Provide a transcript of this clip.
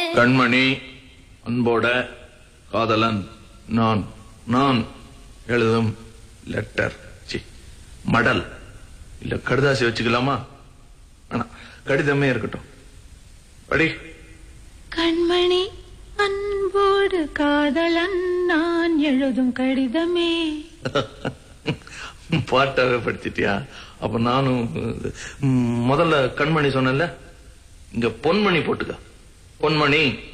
கண்மணி அன்போட காதலன் நான் நான் எழுதும் லெட்டர் மடல் இல்ல கடுதாசி வச்சுக்கலாமா? கடிதமே இருக்கட்டும். படி. கண்மணி அன்போடு காதலன் நான் எழுதும் கடிதமே. பாட்டாவே படிச்சிட்டியா? அப்ப நானும் முதல்ல கண்மணி சொன்னேன்ல, இங்க பொன்மணி போட்டுக்க. பொன்மணி